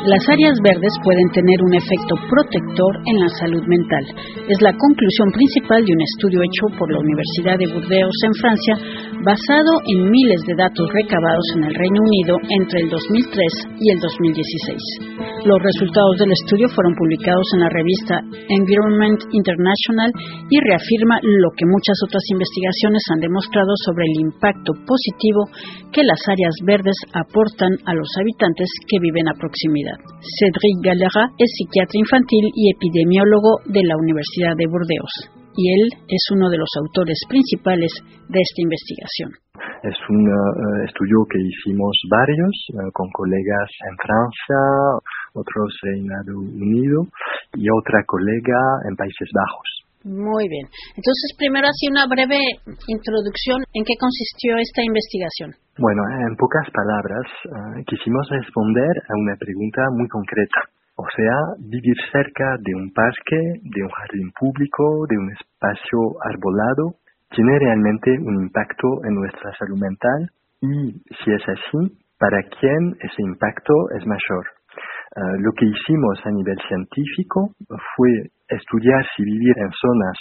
Las áreas verdes pueden tener un efecto protector en la salud mental. Es la conclusión principal de un estudio hecho por la Universidad de Burdeos en Francia, basado en miles de datos recabados en el Reino Unido entre el 2003 y el 2016. Los resultados del estudio fueron publicados en la revista Environment International y reafirma lo que muchas otras investigaciones han demostrado sobre el impacto positivo que las áreas verdes aportan a los habitantes que viven a proximidad. Cédric Galera es psiquiatra infantil y epidemiólogo de la Universidad de Burdeos, y él es uno de los autores principales de esta investigación. Es un estudio que hicimos varios con colegas en Francia, otros en Reino Unido y otra colega en Países Bajos. Muy bien. Entonces, primero así una breve introducción. ¿En qué consistió esta investigación? Bueno, en pocas palabras, quisimos responder a una pregunta muy concreta. O sea, vivir cerca de un parque, de un jardín público, de un espacio arbolado, ¿tiene realmente un impacto en nuestra salud mental? Y si es así, ¿para quién ese impacto es mayor? Lo que hicimos a nivel científico fue estudiar si vivir en zonas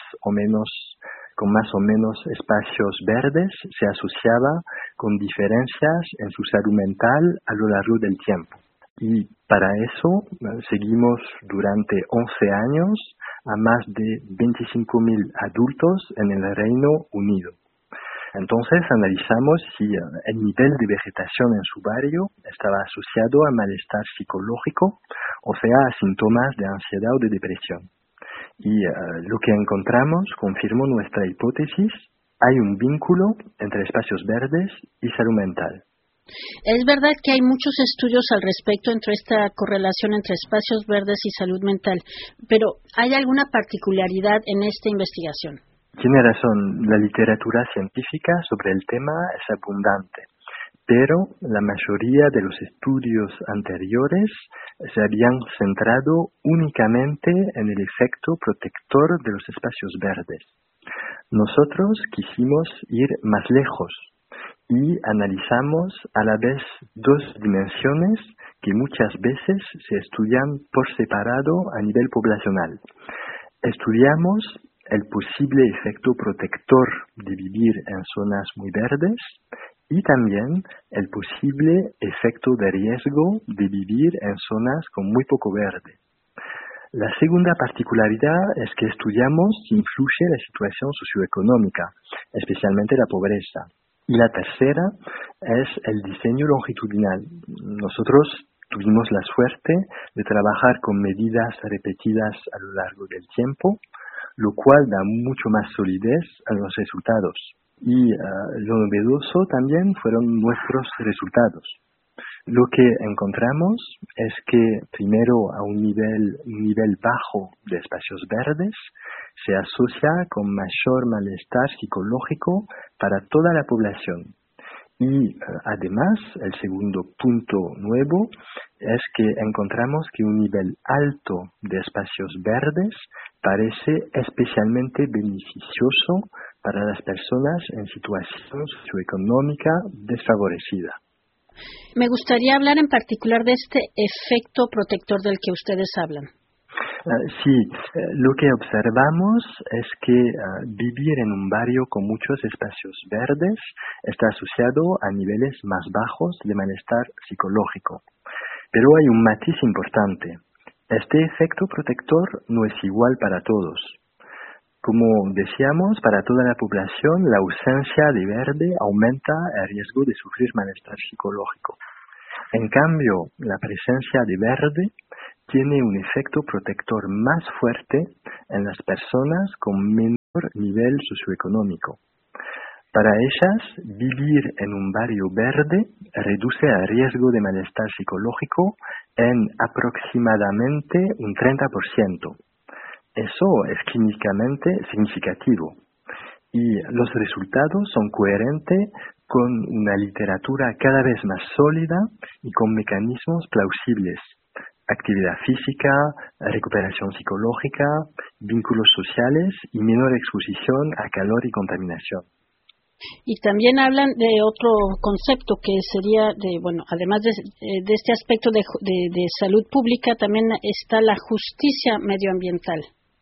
con más o menos espacios verdes se asociaba con diferencias en su salud mental a lo largo del tiempo. Y para eso seguimos durante 11 años a más de 25.000 adultos en el Reino Unido. Entonces analizamos si el nivel de vegetación en su barrio estaba asociado a malestar psicológico, o sea, a síntomas de ansiedad o de depresión. Y lo que encontramos confirmó nuestra hipótesis: hay un vínculo entre espacios verdes y salud mental. Es verdad que hay muchos estudios al respecto entre esta correlación entre espacios verdes y salud mental, pero ¿hay alguna particularidad en esta investigación? Tiene razón, la literatura científica sobre el tema es abundante, pero la mayoría de los estudios anteriores se habían centrado únicamente en el efecto protector de los espacios verdes. Nosotros quisimos ir más lejos y analizamos a la vez dos dimensiones que muchas veces se estudian por separado a nivel poblacional. Estudiamos el posible efecto protector de vivir en zonas muy verdes y también el posible efecto de riesgo de vivir en zonas con muy poco verde. La segunda particularidad es que estudiamos si influye la situación socioeconómica, especialmente la pobreza. Y la tercera es el diseño longitudinal. Nosotros tuvimos la suerte de trabajar con medidas repetidas a lo largo del tiempo, lo cual da mucho más solidez a los resultados. Y lo novedoso también fueron nuestros resultados. Lo que encontramos es que primero a un nivel bajo de espacios verdes se asocia con mayor malestar psicológico para toda la población. Y además, el segundo punto nuevo es que encontramos que un nivel alto de espacios verdes parece especialmente beneficioso para las personas en situación socioeconómica desfavorecida. Me gustaría hablar en particular de este efecto protector del que ustedes hablan. Sí, lo que observamos es que vivir en un barrio con muchos espacios verdes está asociado a niveles más bajos de malestar psicológico. Pero hay un matiz importante. Este efecto protector no es igual para todos. Como decíamos, para toda la población la ausencia de verde aumenta el riesgo de sufrir malestar psicológico. En cambio, la presencia de verde tiene un efecto protector más fuerte en las personas con menor nivel socioeconómico. Para ellas, vivir en un barrio verde reduce el riesgo de malestar psicológico en aproximadamente un 30%. Eso es clínicamente significativo. Y los resultados son coherentes con una literatura cada vez más sólida y con mecanismos plausibles: actividad física, recuperación psicológica, vínculos sociales y menor exposición a calor y contaminación. Y también hablan de otro concepto que sería además de este aspecto de salud pública, también está la justicia medioambiental.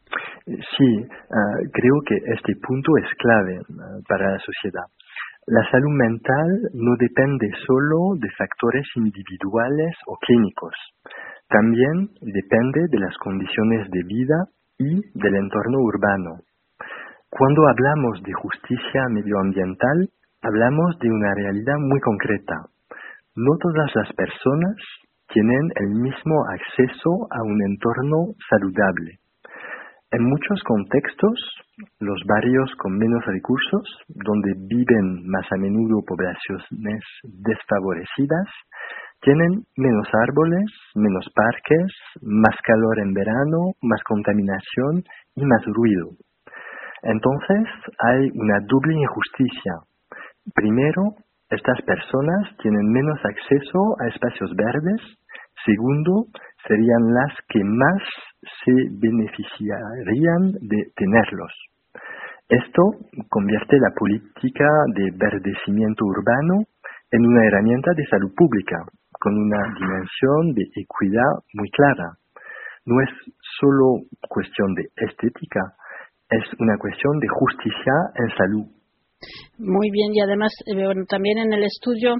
Sí, creo que este punto es clave para la sociedad. La salud mental no depende solo de factores individuales o clínicos. También depende de las condiciones de vida y del entorno urbano. Cuando hablamos de justicia medioambiental, hablamos de una realidad muy concreta. No todas las personas tienen el mismo acceso a un entorno saludable. En muchos contextos, los barrios con menos recursos, donde viven más a menudo poblaciones desfavorecidas, tienen menos árboles, menos parques, más calor en verano, más contaminación y más ruido. Entonces, hay una doble injusticia. Primero, estas personas tienen menos acceso a espacios verdes. Segundo, serían las que más se beneficiarían de tenerlos. Esto convierte la política de verdecimiento urbano en una herramienta de salud pública, con una dimensión de equidad muy clara. No es solo cuestión de estética, es una cuestión de justicia en salud. Muy bien, y además también en el estudio,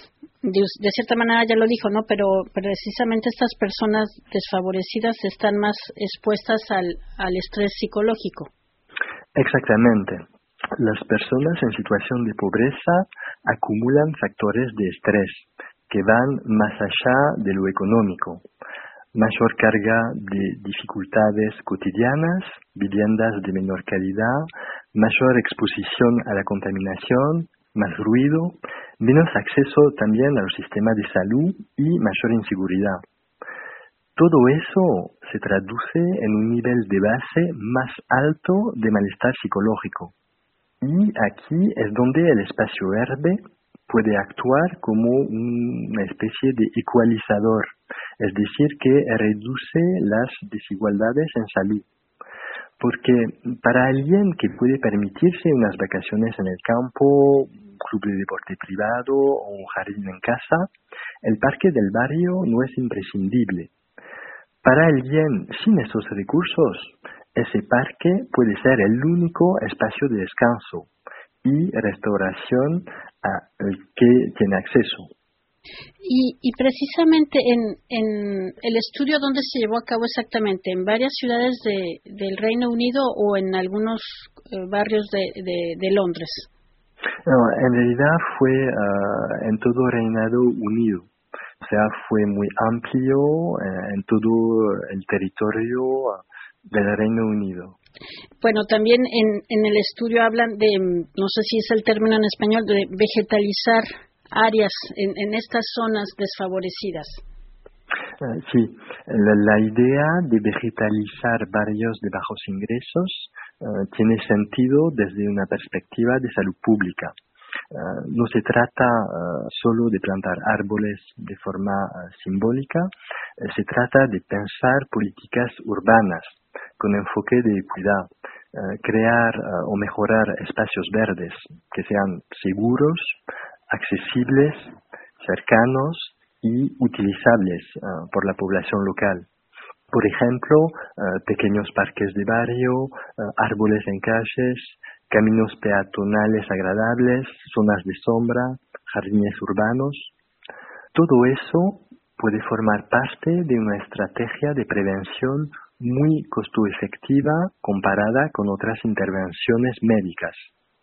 de cierta manera ya lo dijo, ¿no? Pero precisamente estas personas desfavorecidas están más expuestas al estrés psicológico. Exactamente. Las personas en situación de pobreza acumulan factores de estrés que van más allá de lo económico. Mayor carga de dificultades cotidianas, viviendas de menor calidad, mayor exposición a la contaminación, más ruido, menos acceso también a los sistemas de salud y mayor inseguridad. Todo eso se traduce en un nivel de base más alto de malestar psicológico. Y aquí es donde el espacio verde puede actuar como una especie de ecualizador, es decir, que reduce las desigualdades en salud. Porque para alguien que puede permitirse unas vacaciones en el campo, un club de deporte privado o un jardín en casa, el parque del barrio no es imprescindible. Para alguien sin esos recursos, ese parque puede ser el único espacio de descanso y restauración al que tiene acceso. Y precisamente en el estudio, ¿dónde se llevó a cabo exactamente? ¿En varias ciudades del Reino Unido o en algunos barrios de Londres? No, en realidad fue en todo Reino Unido. O sea, fue muy amplio en todo el territorio del Reino Unido. Bueno, también en el estudio hablan de, no sé si es el término en español, de vegetalizar áreas en estas zonas desfavorecidas. Sí, la idea de vegetalizar barrios de bajos ingresos tiene sentido desde una perspectiva de salud pública. No se trata solo de plantar árboles de forma simbólica, se trata de pensar políticas urbanas con enfoque de equidad, crear o mejorar espacios verdes que sean seguros, accesibles, cercanos y utilizables por la población local. Por ejemplo, pequeños parques de barrio, árboles en calles, caminos peatonales agradables, zonas de sombra, jardines urbanos. Todo eso puede formar parte de una estrategia de prevención muy costo efectiva comparada con otras intervenciones médicas.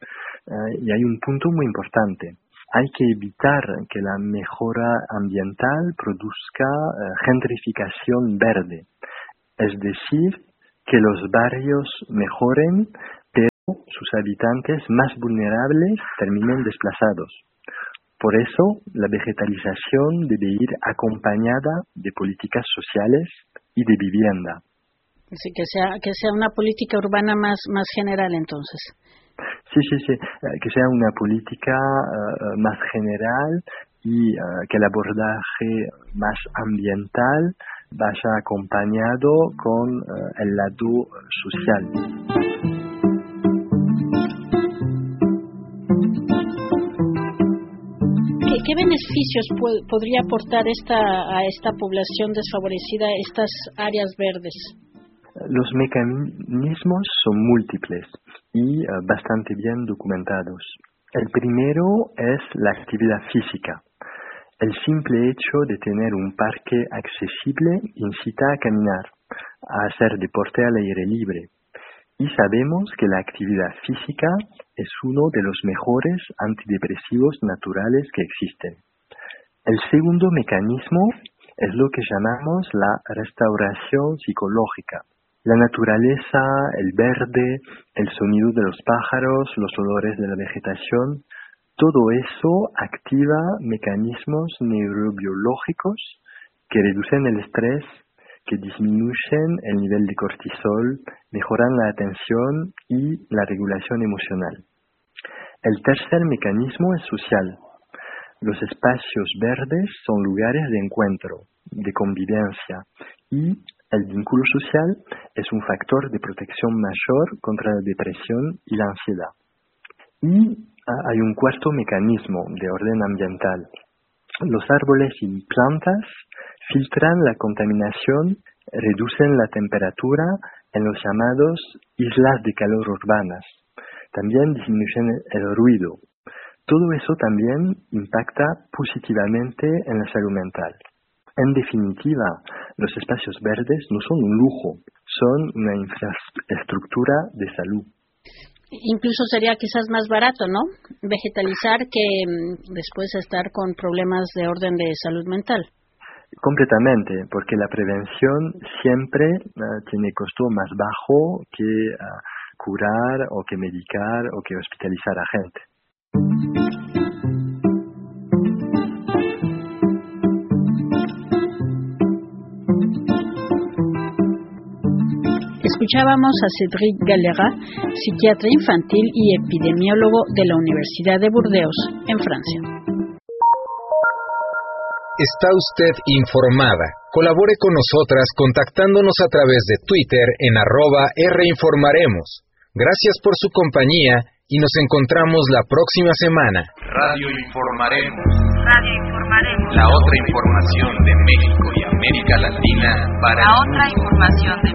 Y hay un punto muy importante. Hay que evitar que la mejora ambiental produzca gentrificación verde. Es decir, que los barrios mejoren, pero sus habitantes más vulnerables terminen desplazados. Por eso, la vegetalización debe ir acompañada de políticas sociales y de vivienda. Sí, que sea una política urbana más general, entonces. Sí, que sea una política más general y que el abordaje más ambiental vaya acompañado con el lado social. ¿Qué beneficios podría aportar a esta población desfavorecida estas áreas verdes? Los mecanismos son múltiples y bastante bien documentados. El primero es la actividad física. El simple hecho de tener un parque accesible incita a caminar, a hacer deporte al aire libre. Y sabemos que la actividad física es uno de los mejores antidepresivos naturales que existen. El segundo mecanismo es lo que llamamos la restauración psicológica. La naturaleza, el verde, el sonido de los pájaros, los olores de la vegetación, todo eso activa mecanismos neurobiológicos que reducen el estrés, que disminuyen el nivel de cortisol, mejoran la atención y la regulación emocional. El tercer mecanismo es social. Los espacios verdes son lugares de encuentro, de convivencia, y el vínculo social es un factor de protección mayor contra la depresión y la ansiedad. Y hay un cuarto mecanismo de orden ambiental. Los árboles y plantas filtran la contaminación, reducen la temperatura en los llamados islas de calor urbanas. También disminuyen el ruido. Todo eso también impacta positivamente en la salud mental. En definitiva, los espacios verdes no son un lujo, son una infraestructura de salud. Incluso sería quizás más barato, ¿no? Vegetalizar que después estar con problemas de orden de salud mental. Completamente, porque la prevención siempre tiene costo más bajo que curar o que medicar o que hospitalizar a gente. Escuchábamos a Cédric Galera, psiquiatra infantil y epidemiólogo de la Universidad de Burdeos, en Francia. Está usted informada. Colabore con nosotras contactándonos a través de Twitter en @Rinformaremos. Gracias por su compañía y nos encontramos la próxima semana. Radio Informaremos. Radio Informaremos. La otra información de México y América Latina para... La otra información de